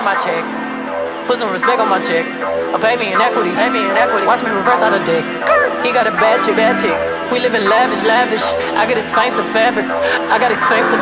in my check. Put some respect on my check. Pay me in equity, pay me in equity. Watch me reverse out of dicks. He got a bad chick, bad chick. We live in lavish, lavish. I got expensive fabrics. I got expensive